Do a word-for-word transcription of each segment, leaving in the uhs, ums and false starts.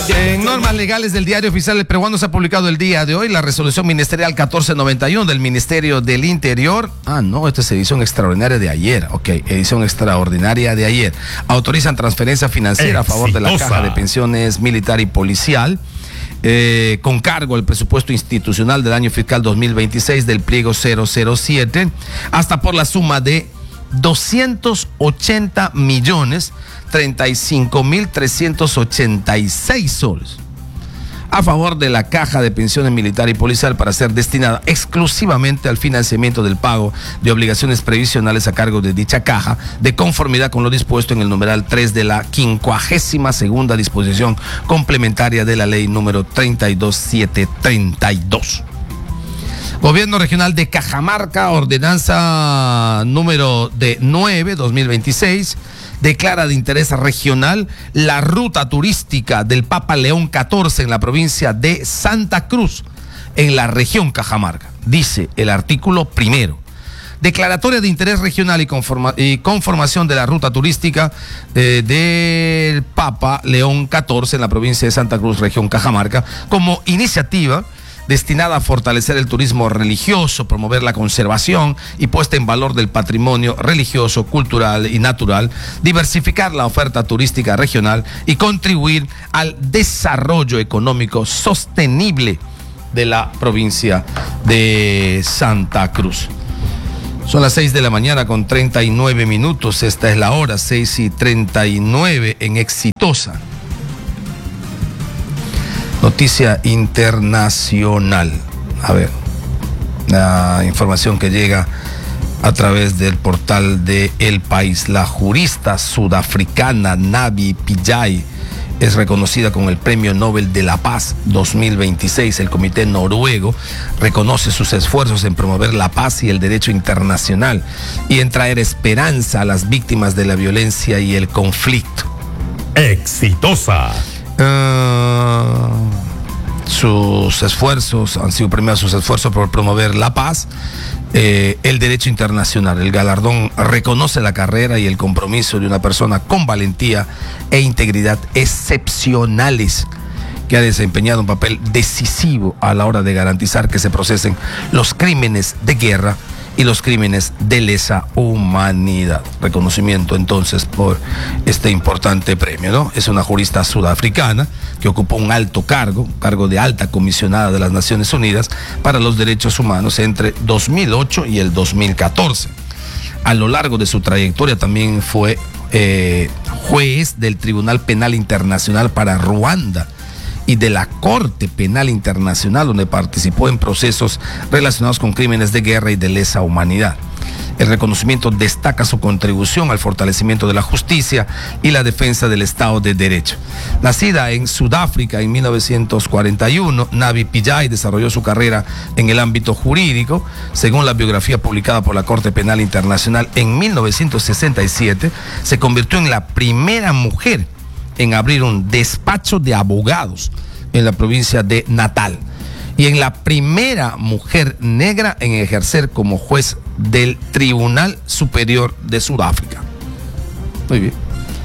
En normas legales del Diario Oficial del Peruano se ha publicado el día de hoy la resolución ministerial catorce noventa y uno del Ministerio del Interior. Ah, no, esta es edición extraordinaria de ayer. Ok, edición extraordinaria de ayer. Autorizan transferencia financiera Exitosa. a favor de la Caja de Pensiones Militar y Policial. Eh, con cargo al presupuesto institucional del año fiscal dos mil veintiséis del pliego cero cero siete, hasta por la suma de doscientos ochenta millones treinta y cinco mil trescientos ochenta y seis soles a favor de la Caja de Pensiones Militar y Policial para ser destinada exclusivamente al financiamiento del pago de obligaciones previsionales a cargo de dicha caja, de conformidad con lo dispuesto en el numeral tres de la quincuagésima segunda disposición complementaria de la ley número treinta y dos mil setecientos treinta y dos. Gobierno Regional de Cajamarca, ordenanza número de nueve, dos mil veintiséis, declara de interés regional la ruta turística del Papa León catorce en la provincia de Santa Cruz, en la región Cajamarca. Dice el artículo primero. Declaratoria de interés regional y, conforma, y conformación de la ruta turística eh, del Papa León catorce en la provincia de Santa Cruz, región Cajamarca, como iniciativa destinada a fortalecer el turismo religioso, promover la conservación y puesta en valor del patrimonio religioso, cultural y natural, diversificar la oferta turística regional y contribuir al desarrollo económico sostenible de la provincia de Santa Cruz. Son las seis de la mañana con treinta y nueve minutos, esta es la hora, seis y treinta y nueve en Exitosa. Noticia internacional. A ver, la información que llega a través del portal de El País. La jurista sudafricana Navi Pillay es reconocida con el Premio Nobel de la Paz dos mil veintiséis. El Comité Noruego reconoce sus esfuerzos en promover la paz y el derecho internacional y en traer esperanza a las víctimas de la violencia y el conflicto. Exitosa. Uh, sus esfuerzos, han sido premiados sus esfuerzos por promover la paz, eh, el derecho internacional. El galardón reconoce la carrera y el compromiso de una persona con valentía e integridad excepcionales, que ha desempeñado un papel decisivo a la hora de garantizar que se procesen los crímenes de guerra y los crímenes de lesa humanidad. Reconocimiento entonces por este importante premio, ¿no? Es una jurista sudafricana que ocupó un alto cargo, cargo de alta comisionada de las Naciones Unidas para los Derechos Humanos entre dos mil ocho y el dos mil catorce. A lo largo de su trayectoria también fue eh, juez del Tribunal Penal Internacional para Ruanda y de la Corte Penal Internacional, donde participó en procesos relacionados con crímenes de guerra y de lesa humanidad. El reconocimiento destaca su contribución al fortalecimiento de la justicia y la defensa del Estado de Derecho. Nacida en Sudáfrica en mil novecientos cuarenta y uno, Navi Pillay desarrolló su carrera en el ámbito jurídico. Según la biografía publicada por la Corte Penal Internacional en mil novecientos sesenta y siete, se convirtió en la primera mujer en abrir un despacho de abogados en la provincia de Natal y en la primera mujer negra en ejercer como juez del Tribunal Superior de Sudáfrica. Muy bien.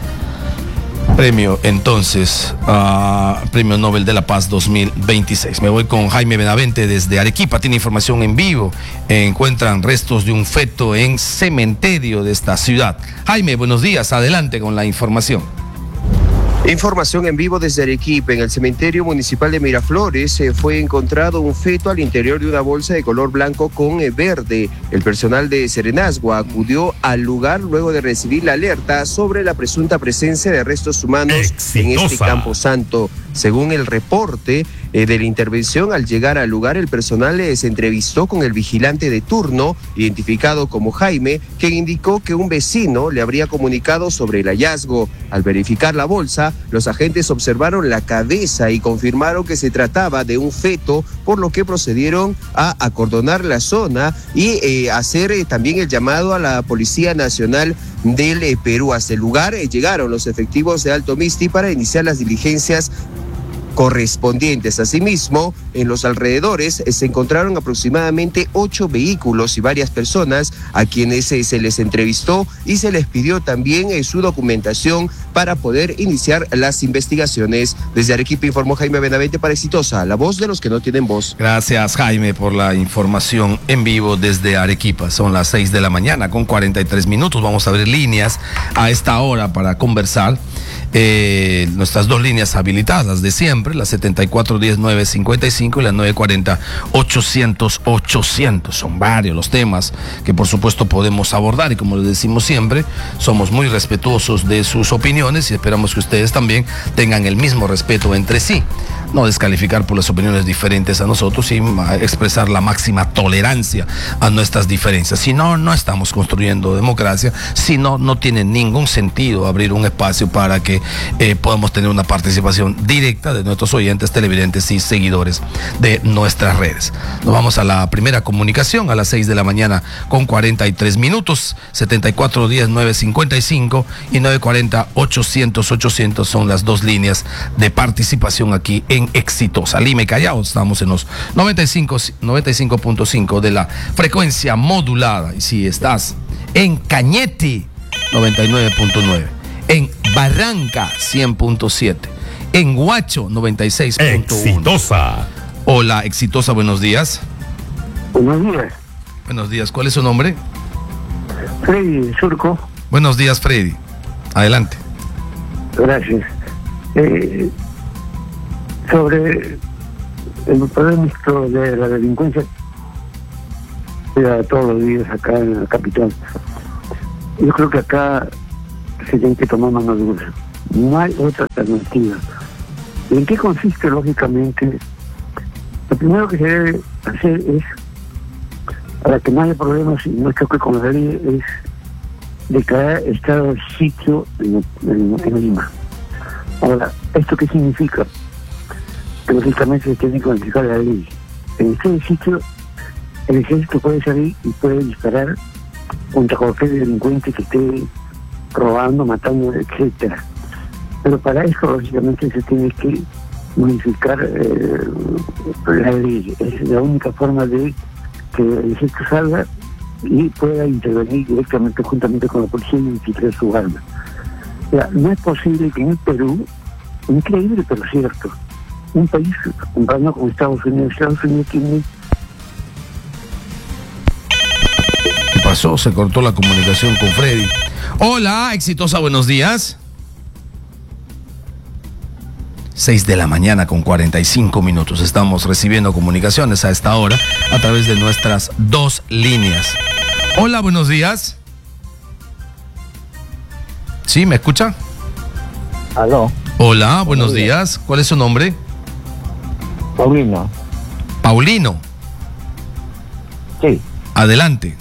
Premio entonces, uh, Premio Nobel de la Paz dos mil veintiséis. Me voy con Jaime Benavente desde Arequipa, tiene información en vivo. Eh, encuentran restos de un feto en cementerio de esta ciudad. Jaime, buenos días, adelante con la información. Información en vivo desde Arequipa. En el cementerio municipal de Miraflores eh, fue encontrado un feto al interior de una bolsa de color blanco con eh, verde. El personal de Serenazgo acudió al lugar luego de recibir la alerta sobre la presunta presencia de restos humanos Exitosa. en este camposanto. Según el reporte eh, de la intervención, al llegar al lugar, el personal eh, se entrevistó con el vigilante de turno, identificado como Jaime, quien indicó que un vecino le habría comunicado sobre el hallazgo. Al verificar la bolsa, los agentes observaron la cabeza y confirmaron que se trataba de un feto, por lo que procedieron a acordonar la zona y eh, hacer eh, también el llamado a la Policía Nacional del eh, Perú. Hasta el lugar eh, llegaron los efectivos de Alto Misti para iniciar las diligencias correspondientes. Asimismo, en los alrededores se encontraron aproximadamente ocho vehículos y varias personas a quienes se les entrevistó y se les pidió también su documentación para poder iniciar las investigaciones. Desde Arequipa informó Jaime Benavente para Exitosa, la voz de los que no tienen voz. Gracias, Jaime, por la información en vivo desde Arequipa. Son las seis de la mañana con cuarenta y tres minutos. Vamos a abrir líneas a esta hora para conversar. Eh, nuestras dos líneas habilitadas de siempre, la setenta y cuatro diez nueve cincuenta y cinco y la nueve cuarenta ochocientos ochocientos. Son varios los temas que por supuesto podemos abordar y como les decimos siempre, somos muy respetuosos de sus opiniones y esperamos que ustedes también tengan el mismo respeto entre sí. No descalificar por las opiniones diferentes a nosotros y expresar la máxima tolerancia a nuestras diferencias. Si no, no estamos construyendo democracia, si no, no tiene ningún sentido abrir un espacio para que eh, podamos tener una participación directa de nuestros oyentes, televidentes y seguidores de nuestras redes. Nos vamos a la primera comunicación a las seis de la mañana con cuarenta y tres minutos, setenta y cuatro diez nueve cincuenta y cinco y nueve cuarenta ochocientos ochocientos son las dos líneas de participación aquí en Exitosa. Lima y Callao, estamos en los noventa y cinco punto cinco de la frecuencia modulada. Y si estás en Cañete, noventa y nueve punto nueve, en Barranca, cien punto siete, en Huacho, noventa y seis punto uno. Exitosa. Hola, Exitosa, buenos días. Buenos días. Buenos días, ¿cuál es su nombre? Freddy Surco. Buenos días, Freddy. Adelante. Gracias. Eh, sobre el problema de la delincuencia todos los días acá en la capital, yo creo que acá se tiene que tomar mano dura. No hay otra alternativa. ¿En qué consiste, lógicamente? Lo primero que se debe hacer es, para que no haya problemas y no choque con la ley, es declarar estado de sitio en, en, en Lima. Ahora, ¿esto qué significa? Que lógicamente se tiene que modificar la ley. En este sitio, el ejército puede salir y puede disparar contra cualquier delincuente que esté robando, matando, etcétera. Pero para eso, lógicamente, se tiene que modificar eh, la ley. Es la única forma de que el ejército salga y pueda intervenir directamente juntamente con la policía y quitar su arma. O sea, no es posible que en el Perú, increíble pero cierto, un país comparado con Estados Unidos, Estados Unidos tiene... ¿Qué pasó? Se cortó la comunicación con Freddy. Hola, Exitosa, buenos días. seis de la mañana con cuarenta y cinco minutos. Estamos recibiendo comunicaciones a esta hora a través de nuestras dos líneas. Hola, buenos días. ¿Sí? ¿Me escucha? Aló. Hola, buenos días. ¿Cuál es su nombre? Paulino. Paulino. Sí. Adelante.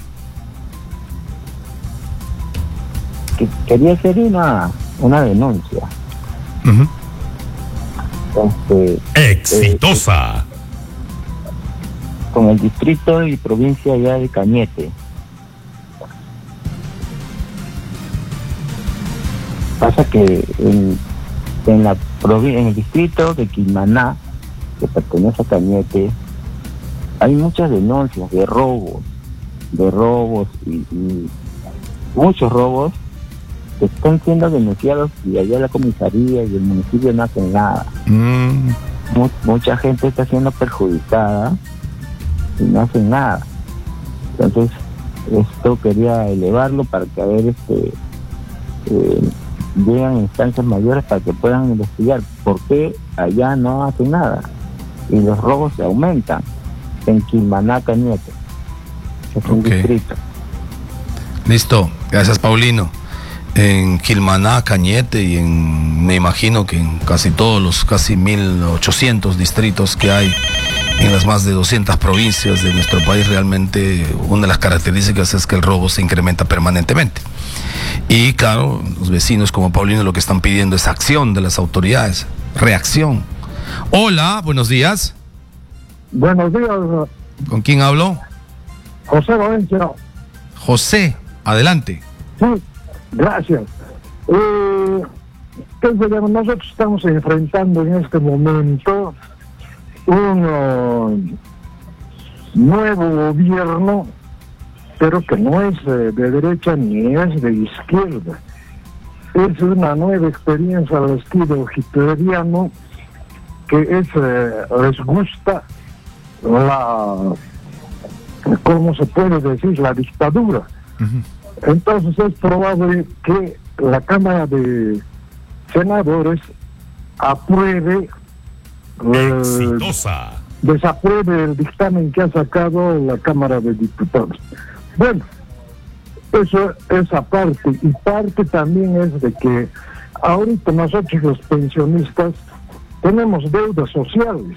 Que, quería hacer una, una denuncia. Uh-huh. Este, Exitosa. eh, con el distrito y provincia ya de Cañete. Pasa que en, en, la provi- en el distrito de Quilmaná, que pertenece a Cañete, hay muchas denuncias de robos, de robos y, y muchos robos que están siendo denunciados y allá la comisaría y el municipio no hacen nada. Mm. Mu- mucha gente está siendo perjudicada y no hacen nada. Entonces, esto quería elevarlo para que a ver este eh, lleguen instancias mayores para que puedan investigar por qué allá no hacen nada y los robos se aumentan en Quilmaná, Cañete, que es un Ok. distrito. Listo, gracias, Paulino. En Quilmaná, Cañete y en, me imagino que en casi todos los casi mil ochocientos distritos que hay en las más de doscientas provincias de nuestro país, realmente una de las características es que el robo se incrementa permanentemente. Y claro, los vecinos como Paulino lo que están pidiendo es acción de las autoridades, reacción. Hola, buenos días. Buenos días, ¿Con quién hablo? José Valencia. José, adelante. Sí, gracias. Eh, Entonces, digamos, nosotros estamos enfrentando en este momento un uh, nuevo gobierno, pero que no es de, de derecha ni es de izquierda. Es una nueva experiencia al estilo hitleriano, que es, eh, les gusta la, ¿cómo se puede decir?, la dictadura. Uh-huh. Entonces es probable que la Cámara de Senadores apruebe, eh, desapruebe el dictamen que ha sacado la Cámara de Diputados. Bueno, eso es aparte, y parte también es de que ahorita nosotros los pensionistas tenemos deudas sociales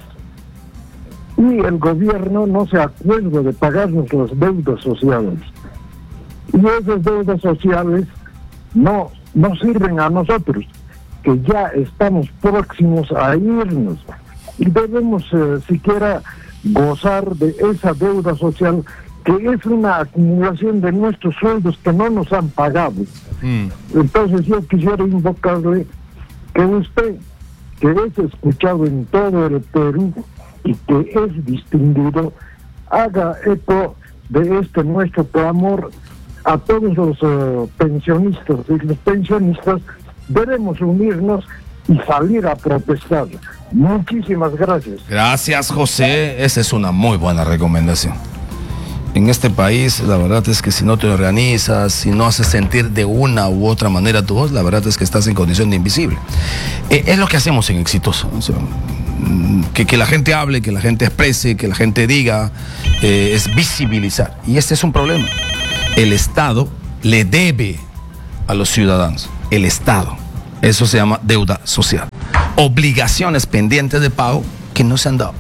y el gobierno no se acuerda de pagarnos las deudas sociales, y esas deudas sociales no, no sirven a nosotros, que ya estamos próximos a irnos, y debemos eh, siquiera gozar de esa deuda social, que es una acumulación de nuestros sueldos que no nos han pagado. Mm. Entonces yo quisiera invocarle que usted, que es escuchado en todo el Perú y que es distinguido, haga eco de este nuestro clamor a todos los uh, pensionistas, y los pensionistas debemos unirnos y salir a protestar. Muchísimas gracias. Gracias, José, esa es una muy buena recomendación. En este país, la verdad es que si no te organizas, si no haces sentir de una u otra manera tu voz, la verdad es que estás en condición de invisible. Eh, es lo que hacemos en Exitoso. O sea, que, que la gente hable, que la gente exprese, que la gente diga, eh, es visibilizar. Y este es un problema. El Estado le debe a los ciudadanos. El Estado. Eso se llama deuda social. Obligaciones pendientes de pago que no se han dado.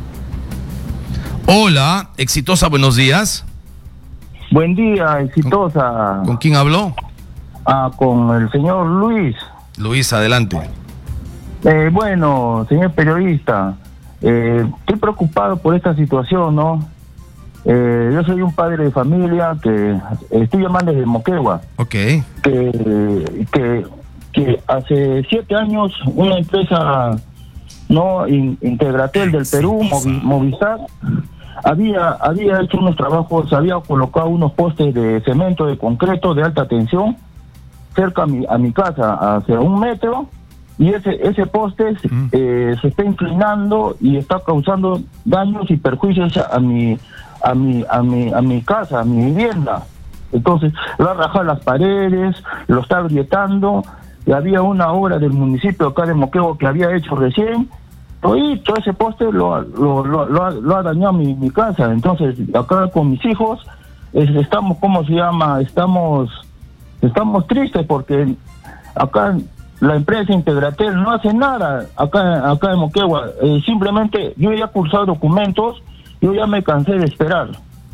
Hola, Exitosa, buenos días. Buen día, Exitosa. ¿Con, ¿con quién habló? Ah, con el señor Luis. Luis, adelante. Eh, bueno, señor periodista, eh, estoy preocupado por esta situación, ¿no? Eh, yo soy un padre de familia que estoy llamando desde Moquegua. Ok. Que, que, que hace siete años una empresa, no, Integratel del Perú, Movi, Movistar, había había hecho unos trabajos, había colocado unos postes de cemento, de concreto, de alta tensión, cerca a mi, a mi casa, hacia un metro, y ese ese poste mm. eh, se está inclinando y está causando daños y perjuicios a mi a mi a mi a mi casa, a mi vivienda. Entonces lo ha rajado las paredes, lo está agrietando, y había una obra del municipio acá de Moquegua que había hecho recién, y todo ese poste lo, lo, lo, lo, ha, lo ha dañado mi, mi casa. Entonces acá con mis hijos es, estamos, ¿cómo se llama? Estamos estamos tristes porque acá la empresa Integratel no hace nada acá acá en Moquegua. Eh, simplemente yo ya he cursado documentos, yo ya me cansé de esperar,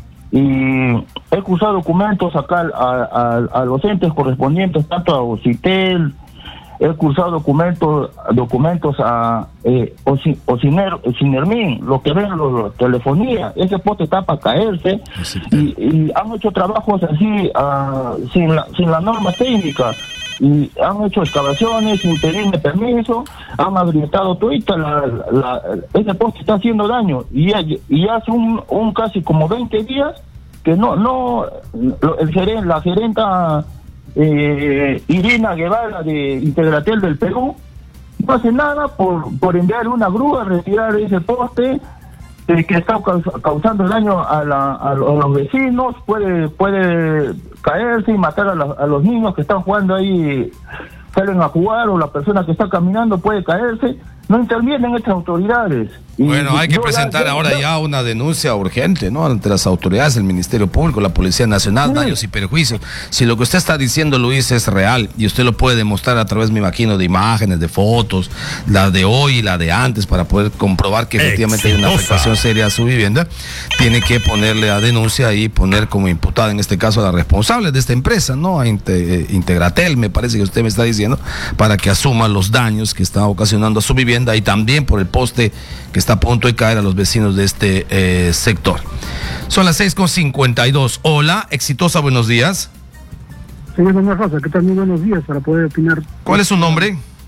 y he cursado documentos acá a, a, a los entes correspondientes, tanto a Ocitel, he cursado documentos documentos a eh, Ociner, Ocinermin, lo que ven los telefonía. Ese poste está para caerse, y, y han hecho trabajos así uh, sin la sin la norma técnica, y han hecho excavaciones sin pedirme permiso, han agrietado todita la, la, la, ese poste está haciendo daño, y, y hace un, un casi como veinte días que no no el gerente, la gerenta eh, Irina Guevara de Integratel del Perú no hace nada por por enviar una grúa a retirar ese poste eh, que está causando daño a, la, a, a los vecinos. Puede puede caerse y matar a, la, a los niños que están jugando ahí, salen a jugar, o la persona que está caminando puede caerse. No intervienen estas autoridades. Y, bueno, hay que presentar ya, ahora ya, ya una denuncia urgente, ¿no? Ante las autoridades, el Ministerio Público, la Policía Nacional, sí. Daños y perjuicios. Si lo que usted está diciendo, Luis, es real, y usted lo puede demostrar a través, me imagino, de imágenes, de fotos, la de hoy y la de antes, para poder comprobar que efectivamente Exitosa. Hay una afectación seria a su vivienda, tiene que ponerle a denuncia y poner como imputada, en este caso, a la responsable de esta empresa, ¿no? A Integratel, me parece que usted me está diciendo, para que asuma los daños que está ocasionando a su vivienda, y también por el poste que está a punto de caer a los vecinos de este eh, sector. Son las seis con cincuenta y dos. Hola, Exitosa, buenos días. Señor Doña Rosa, ¿qué tal? Muy buenos días para poder opinar. ¿Cuál es su nombre?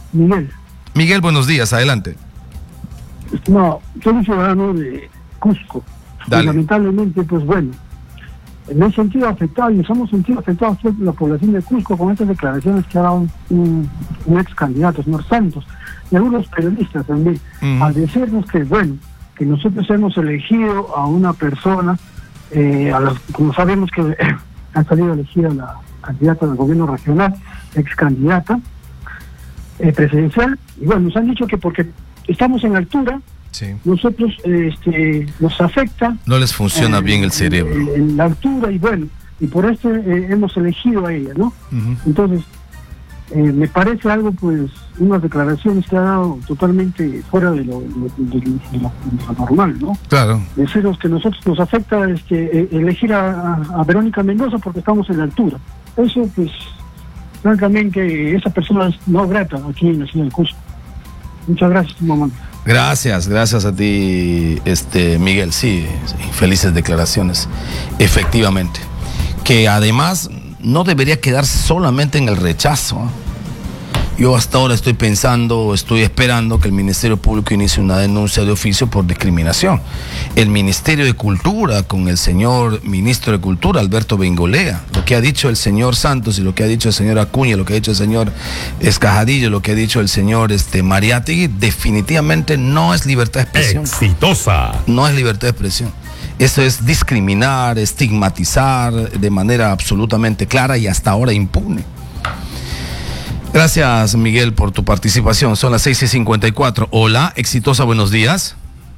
Miguel. Miguel, buenos días, adelante. No, soy ciudadano de Cusco. Dale. Y lamentablemente, pues bueno, me he sentido afectado y nos hemos sentido afectados la población de Cusco con estas declaraciones que ha dado un, un, un ex candidato, señor Santos, y algunos periodistas también, Mm. al decirnos que, bueno, que nosotros hemos elegido a una persona, eh, a las, como sabemos que eh, ha salido elegida la candidata del gobierno regional, ex candidata eh, presidencial, y bueno, nos han dicho que porque estamos en altura, Sí. nosotros eh, este, nos afecta. No les funciona eh, bien el cerebro. En, en la altura, y bueno, y por esto eh, hemos elegido a ella, ¿no? Ujú. Entonces, eh, me parece algo, pues, unas declaraciones que ha dado totalmente fuera de lo, de, de- de lo- de lo normal, ¿no? Claro. Deciros que nosotros nos afecta este, eh, elegir a, a- a Verónica Mendoza porque estamos en la altura. Eso, pues, francamente, esa persona es no grata aquí en la ciudad de Cusco. Muchas gracias, mamá. Gracias, gracias a ti, este Miguel. Sí, infelices declaraciones, efectivamente. Que además no debería quedarse solamente en el rechazo. ¿eh? Yo hasta ahora estoy pensando, estoy esperando que el Ministerio Público inicie una denuncia de oficio por discriminación. El Ministerio de Cultura, con el señor Ministro de Cultura, Alberto Bengolea, lo que ha dicho el señor Santos y lo que ha dicho el señor Acuña, lo que ha dicho el señor Escajadillo, lo que ha dicho el señor este, Mariátegui, definitivamente no es libertad de expresión. Exitosa. No es libertad de expresión. Eso es discriminar, estigmatizar de manera absolutamente clara y hasta ahora impune. Gracias, Miguel, por tu participación. Son las seis y cincuenta y cuatro. Hola, Exitosa, buenos días.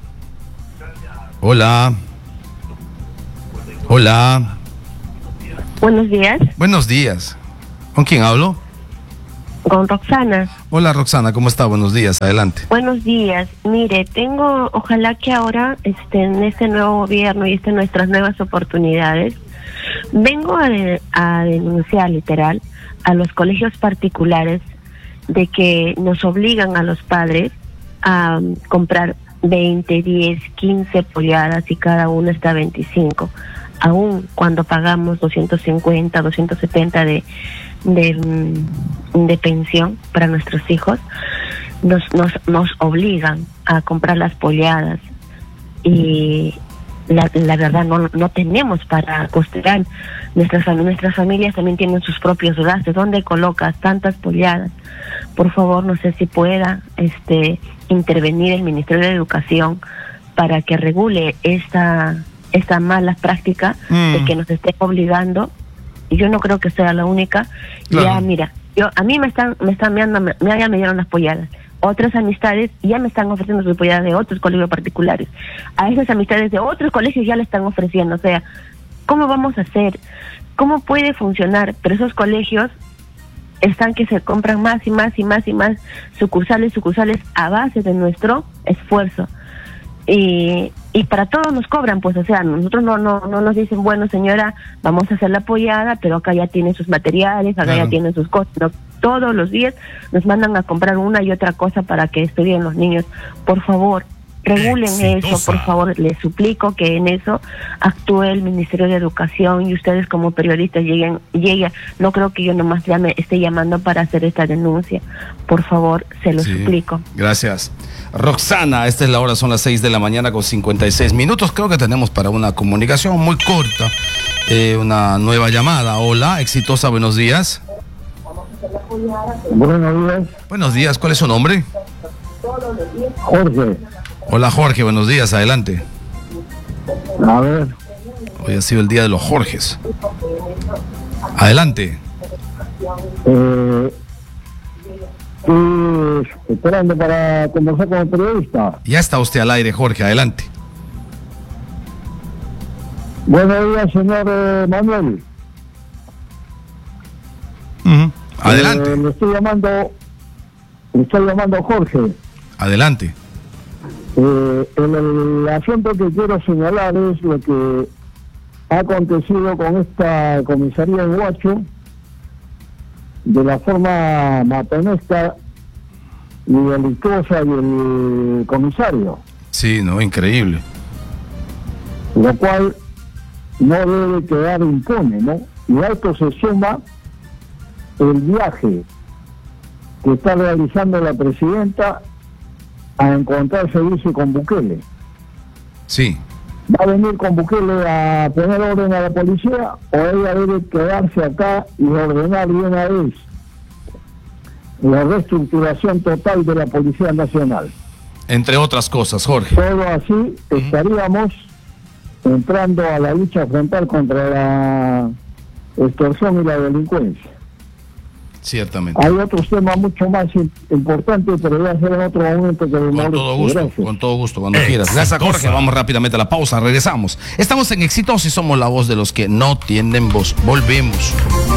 Hola. Hola. Buenos días, Buenos días. ¿Con quién hablo? con Roxana. Hola, Roxana, ¿cómo está? Buenos días, adelante. Buenos días. Mire, tengo, ojalá que ahora, este, en este nuevo gobierno y estas nuestras nuevas oportunidades, vengo a, de- a denunciar literal a los colegios particulares de que nos obligan a los padres a um, comprar veinte, diez, quince polladas y cada una está veinticinco, aún cuando pagamos doscientos cincuenta, doscientos setenta de de, mm, de pensión para nuestros hijos, nos, nos, nos obligan a comprar las polladas y la, la verdad no, no tenemos para costear. Nuestras, fam- nuestras familias también tienen sus propios gastos. ¿Dónde colocas tantas polladas? Por favor, no sé si pueda este intervenir el Ministerio de Educación para que regule esta esta mala práctica Mm. de que nos estén obligando. Y yo no creo que sea la única. Claro. Ya, mira, yo a mí me están me están me, me, me, ya me dieron las polladas. Otras amistades ya me están ofreciendo sus polladas de otros colegios particulares. A esas amistades de otros colegios ya le están ofreciendo. O sea, ¿cómo vamos a hacer? ¿Cómo puede funcionar? Pero esos colegios están que se compran más y más y más y más sucursales, sucursales a base de nuestro esfuerzo. Y, y para todos nos cobran, pues, o sea, nosotros no no no nos dicen, bueno, señora, vamos a hacer la apoyada, pero acá ya tiene sus materiales, acá Claro. ya tiene sus cosas. No, todos los días nos mandan a comprar una y otra cosa para que estudien los niños. Por favor, regulen Exitosa. eso, por favor, les suplico que en eso actúe el Ministerio de Educación y ustedes como periodistas lleguen, lleguen. No creo que yo nomás llame, esté llamando para hacer esta denuncia. Por favor, se lo Sí. suplico. Gracias. Roxana, esta es la hora, son las seis de la mañana con cincuenta y seis minutos. Creo que tenemos para una comunicación muy corta, eh, una nueva llamada. Hola, Exitosa, buenos días. Buenos días, Buenos días, ¿cuál es su nombre? Jorge. Hola, Jorge, buenos días, adelante. A ver, Hoy ha sido el día de los Jorges. Adelante. eh, estoy esperando para conversar con el periodista. Ya está usted al aire, Jorge, adelante. Buenos días, señor eh, Manuel. Ujú. Adelante, Eh, le estoy llamando, le estoy llamando Jorge. adelante. Eh, el, el asunto que quiero señalar es lo que ha acontecido con esta comisaría en Huacho, de la forma matonesca y delictuosa del comisario, Sí, no, increíble. lo cual no debe quedar impune, ¿no? Y a esto se suma el viaje que está realizando la presidenta a encontrarse, dice, con Bukele. Sí. ¿Va a venir con Bukele a poner orden a la policía o ella debe quedarse acá y ordenar de una vez la reestructuración total de la Policía Nacional? Entre otras cosas, Jorge. Todo así estaríamos entrando a la lucha frontal contra la extorsión y la delincuencia. Ciertamente. Hay otros temas mucho más importantes, pero voy a hacer en otro momento que Con todo gusto, Gracias. con todo gusto, cuando quieras. Exitosa. Gracias, Jorge. Vamos rápidamente a la pausa, regresamos. Estamos en Exitosa y somos la voz de los que no tienen voz. Volvemos.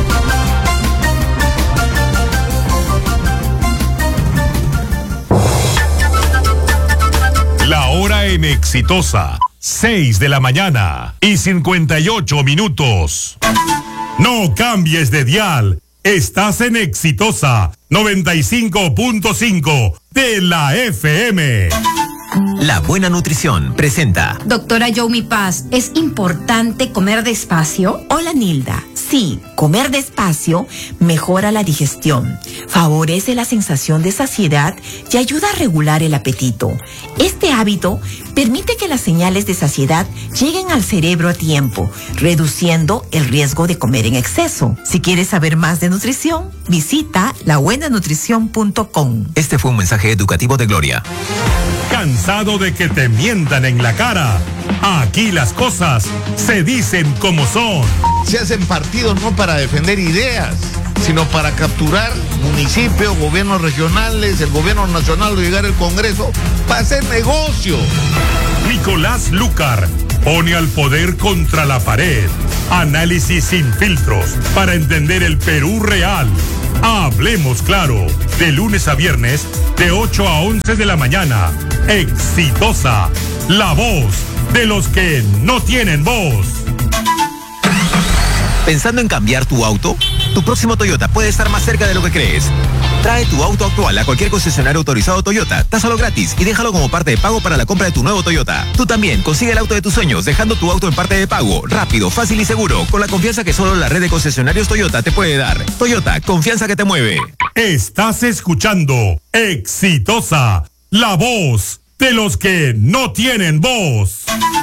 La hora en Exitosa, seis de la mañana y cincuenta y ocho minutos. No cambies de dial. Estás en Exitosa noventa y cinco punto cinco de la F M. La buena nutrición presenta. Doctora Yomi Paz, ¿es importante comer despacio? Hola Nilda, sí, comer despacio mejora la digestión, favorece la sensación de saciedad y ayuda a regular el apetito. Este hábito permite que las señales de saciedad lleguen al cerebro a tiempo, reduciendo el riesgo de comer en exceso. Si quieres saber más de nutrición, visita la buena nutrición punto com. Este fue un mensaje educativo de Gloria. ¿Cansado de que te mientan en la cara? Aquí las cosas se dicen como son. Se hacen partidos no para defender ideas, sino para capturar municipios, gobiernos regionales, el gobierno nacional o llegar al Congreso para hacer negocio. Nicolás Lucar pone al poder contra la pared. Análisis sin filtros para entender el Perú real. Hablemos claro, de lunes a viernes, de ocho a once de la mañana. Exitosa, la voz de los que no tienen voz. ¿Pensando en cambiar tu auto? Tu próximo Toyota puede estar más cerca de lo que crees. Trae tu auto actual a cualquier concesionario autorizado Toyota, tásalo gratis y déjalo como parte de pago para la compra de tu nuevo Toyota. Tú también consigue el auto de tus sueños dejando tu auto en parte de pago, rápido, fácil y seguro, con la confianza que solo la red de concesionarios Toyota te puede dar. Toyota, confianza que te mueve. Estás escuchando Exitosa, la voz de los que no tienen voz.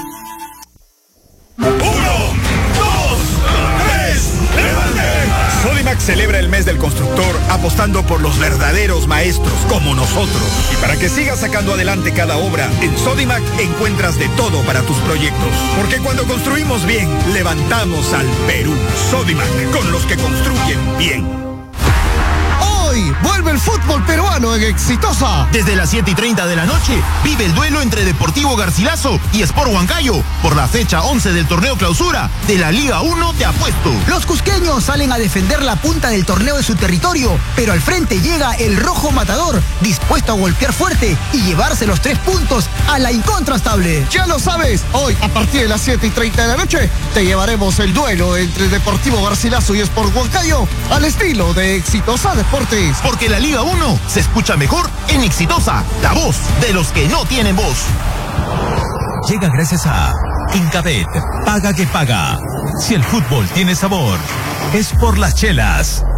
Sodimac celebra el mes del constructor apostando por los verdaderos maestros como nosotros. Y para que sigas sacando adelante cada obra, en Sodimac encuentras de todo para tus proyectos. Porque cuando construimos bien, levantamos al Perú. Sodimac, con los que construyen bien. Hoy vuelve el fútbol peruano en Exitosa. Desde las siete y treinta de la noche, vive el duelo entre Deportivo Garcilaso y Sport Huancayo por la fecha once del torneo clausura de la Liga uno de Apuesto. Los cusqueños salen a defender la punta del torneo de su territorio, pero al frente llega el rojo matador, dispuesto a golpear fuerte y llevarse los tres puntos a la incontrastable. Ya lo sabes, hoy a partir de las siete y treinta de la noche te llevaremos el duelo entre Deportivo Garcilaso y Sport Huancayo al estilo de Exitosa Deportes. Porque la Liga uno se escucha mejor en Exitosa, la voz de los que no tienen voz. Llega gracias a Incabet, paga que paga. Si el fútbol tiene sabor, es por las chelas.